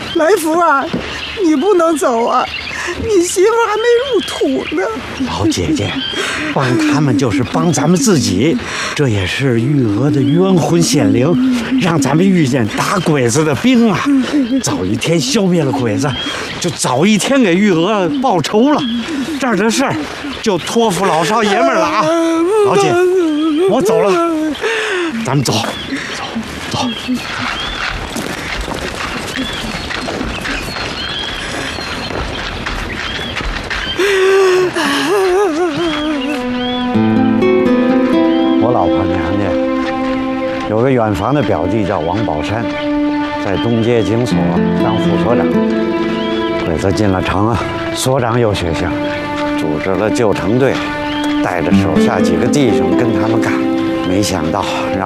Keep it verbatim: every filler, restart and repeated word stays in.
来福啊，你不能走啊！你媳妇还没入土呢。 老姐姐，帮他们就是帮咱们自己，这也是玉娥的冤魂显灵，让咱们遇见打鬼子的兵啊！早一天消灭了鬼子，就早一天给玉娥报仇了。这儿的事儿就托付老少爷们了啊！老姐，我走了，咱们走，走，走。我老婆娘家有个远房的表弟叫王宝山，在东街警所当副所长。鬼子进了城啊，所长有血性，组织了救城队，带着手下几个弟兄跟他们干，没想到让